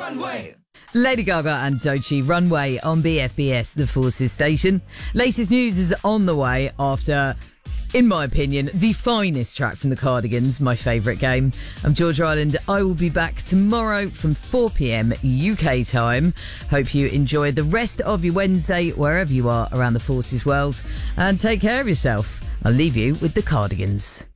Lady Gaga and Doechii, Runway on BFBS, the Forces station. Latest news is on the way after, in my opinion, the finest track from the Cardigans, my favourite game. I'm Georgia Ireland. I will be back tomorrow from 4 p.m. UK time. Hope you enjoy the rest of your Wednesday wherever you are around the Forces world. And take care of yourself. I'll leave you with the Cardigans.